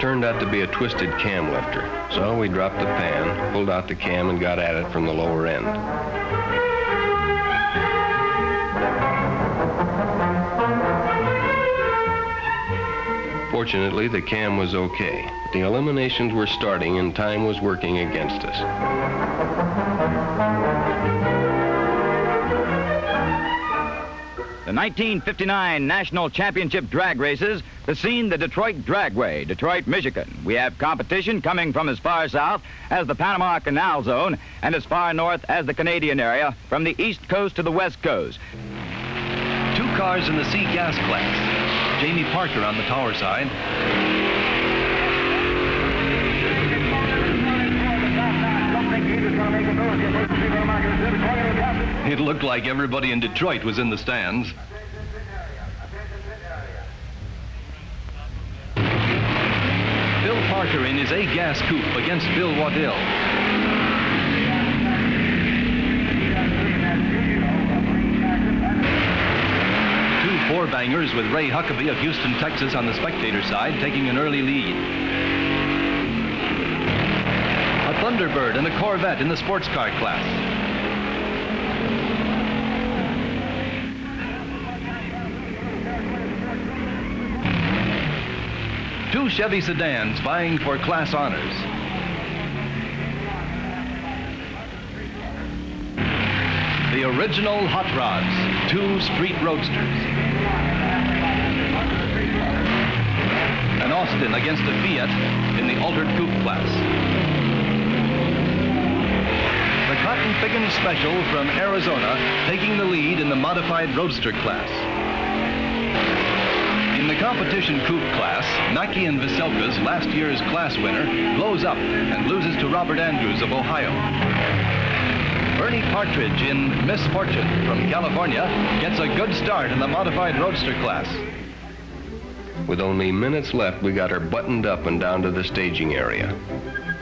turned out to be a twisted cam lifter. So we dropped the pan, pulled out the cam, and got at it from the lower end. Fortunately, the cam was okay. The eliminations were starting and time was working against us. The 1959 National Championship drag races, the scene, the Detroit Dragway, Detroit, Michigan. We have competition coming from as far south as the Panama Canal Zone and as far north as the Canadian area, from the east coast to the west coast. 2 cars in the C gas class. Jamie Parker on the tower side. It looked like everybody in Detroit was in the stands. Bill Parker in his A-gas coupe against Bill Waddell. 2 four-bangers with Ray Huckabee of Houston, Texas on the spectator side, taking an early lead. A Thunderbird and a Corvette in the sports car class. Two Chevy sedans vying for class honors. The original Hot Rods, 2 street roadsters. An Austin against a Fiat in the altered coupe class. The Cotton Pickens Special from Arizona taking the lead in the modified roadster class. In the competition coupe class, Nike and Veselka's last year's class winner blows up and loses to Robert Andrews of Ohio. Bernie Partridge in Misfortune from California gets a good start in the modified roadster class. With only minutes left, we got her buttoned up and down to the staging area.